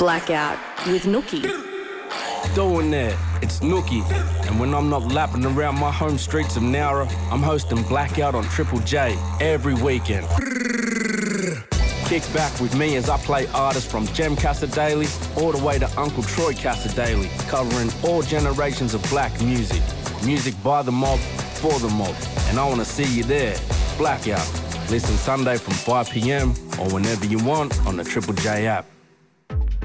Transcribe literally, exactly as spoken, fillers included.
Blackout with Nookie. Doing that, it's Nookie. And when I'm not lapping around my home streets of Nowra, I'm hosting Blackout on Triple J every weekend. Kick back with me as I play artists from Jem Cassadaly all the way to Uncle Troy Cassadaly, covering all generations of black music. Music by the mob, for the mob. And I want to see you there. Blackout. Listen Sunday from five p m or whenever you want on the Triple J app.